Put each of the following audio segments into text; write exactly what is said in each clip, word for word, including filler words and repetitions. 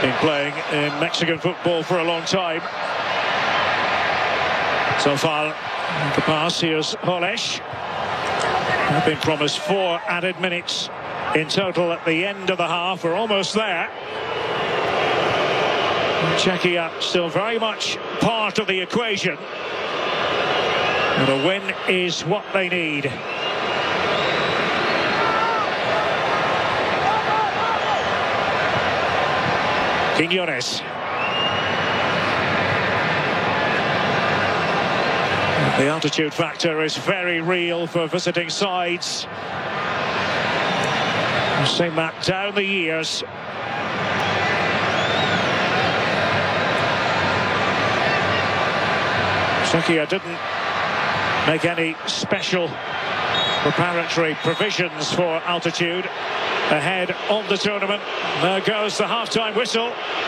been playing in Mexican football for a long time. So far, the pass, here's Holesh. They've been promised four added minutes in total at the end of the half. We're almost there. Czechia still very much part of the equation. But a win is what they need. Quiñones. The altitude factor is very real for visiting sides. We've seen that down the years. Czechia didn't make any special preparatory provisions for altitude ahead of the tournament. There goes the half-time whistle.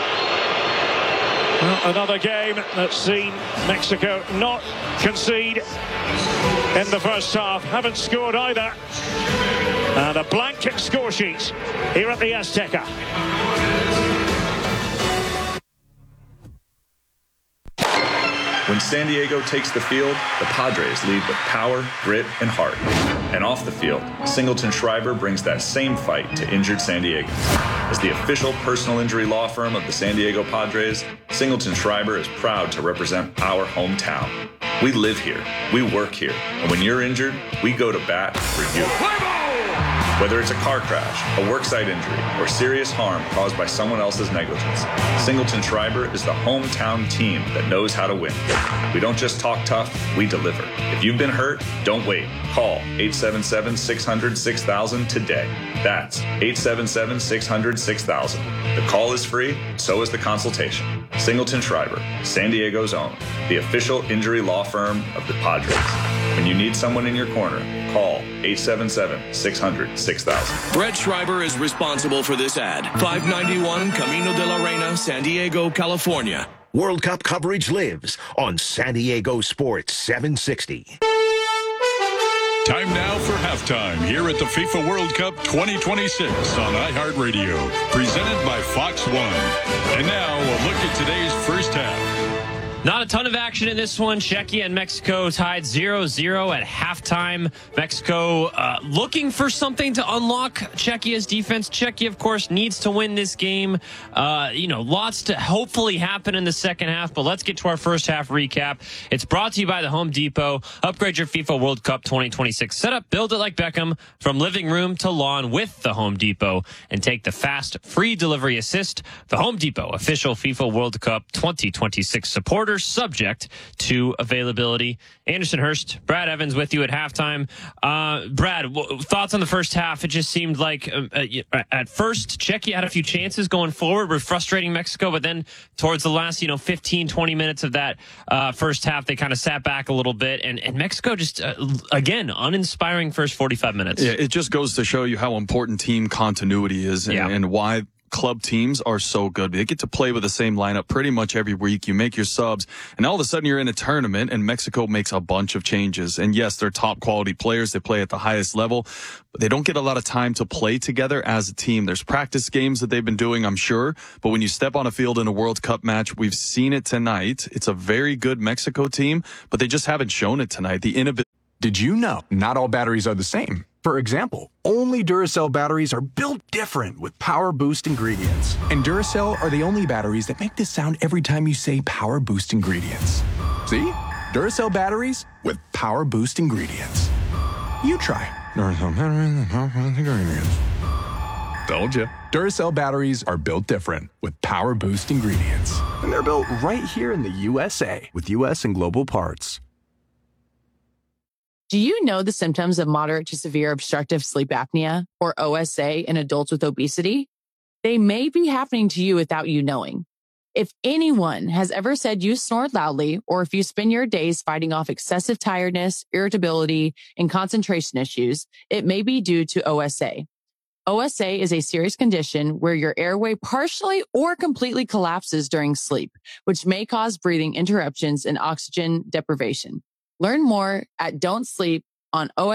Well, another game that's seen Mexico not concede in the first half. Haven't scored either. And a blank score sheet here at the Azteca. When San Diego takes the field, the Padres lead with power, grit, and heart. And off the field, Singleton Schreiber brings that same fight to injured San Diegans. As the official personal injury law firm of the San Diego Padres, Singleton Schreiber is proud to represent our hometown. We live here, we work here, and when you're injured, we go to bat for you. Whether it's a car crash, a worksite injury, or serious harm caused by someone else's negligence, Singleton Schreiber is the hometown team that knows how to win. We don't just talk tough, we deliver. If you've been hurt, don't wait. Call eight seven seven, six hundred, six thousand today. That's eight seven seven, six hundred, six thousand. The call is free, so is the consultation. Singleton Schreiber, San Diego's own, the official injury law firm of the Padres. When you need someone in your corner, call eight seven seven, six hundred, six thousand. Brett Schreiber is responsible for this ad. five ninety-one Camino de la Reina, San Diego, California. World Cup coverage lives on San Diego Sports seven sixty. Time now for halftime here at the FIFA World Cup twenty twenty-six on iHeartRadio, presented by Fox One. And now a look at today's first half. Not a ton of action in this one. Czechia and Mexico tied zero zero at halftime. Mexico uh, looking for something to unlock Czechia's defense. Czechia, of course, needs to win this game. Uh, you know, lots to hopefully happen in the second half, but let's get to our first half recap. It's brought to you by the Home Depot. Upgrade your FIFA World Cup twenty twenty-six setup. Build it like Beckham from living room to lawn with the Home Depot and take the fast, free delivery assist. The Home Depot, official FIFA World Cup twenty twenty-six supporter. Subject to availability. Anderson Hurst, Brad Evans with you at halftime. Uh, Brad, w- thoughts on the first half? It just seemed like uh, at first Czechia had a few chances going forward. We're frustrating Mexico, but then towards the last, you know, fifteen, twenty minutes of that uh, first half, they kind of sat back a little bit. And, and Mexico just, uh, again, uninspiring first forty-five minutes. Yeah, it just goes to show you how important team continuity is and, yeah. and why club teams are so good. They get to play with the same lineup pretty much every week. You make your subs, and all of a sudden you're in a tournament, and Mexico makes a bunch of changes. And yes, they're top quality players. They play at the highest level, but they don't get a lot of time to play together as a team. There's practice games that they've been doing, I'm sure, but when you step on a field in a World Cup match, we've seen it tonight. It's a very good Mexico team, but they just haven't shown it tonight. The inability. Did you know not all batteries are the same? For example, only Duracell batteries are built different with Power Boost ingredients. And Duracell are the only batteries that make this sound every time you say Power Boost ingredients. See? Duracell batteries with Power Boost ingredients. You try. Duracell batteries with Power Boost ingredients. Told you. Duracell batteries are built different with Power Boost ingredients. And they're built right here in the U S A with U S and global parts. Do you know the symptoms of moderate to severe obstructive sleep apnea, or O S A, in adults with obesity? They may be happening to you without you knowing. If anyone has ever said you snore loudly, or if you spend your days fighting off excessive tiredness, irritability, and concentration issues, it may be due to O S A. O S A is a serious condition where your airway partially or completely collapses during sleep, which may cause breathing interruptions and oxygen deprivation. Learn more at Don't Sleep on O S A.